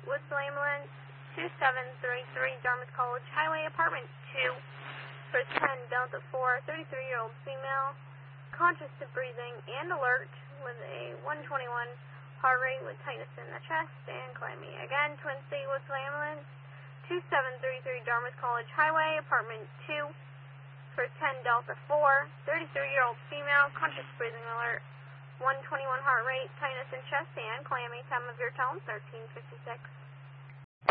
Woodsville Ambulance 2733 Dartmouth College Highway, Apartment 2, for 10 Delta 4, 33-year-old female, conscious of breathing and alert with a 121 heart rate with tightness in the chest and clammy. Again, Twin City Woodsville Ambulance 2733 Dartmouth College Highway, Apartment 2, for 10 Delta 4, 33-year-old female, conscious breathing alert, 121 heart rate, tightness in chest and clammy. Time of your tone, 13:56.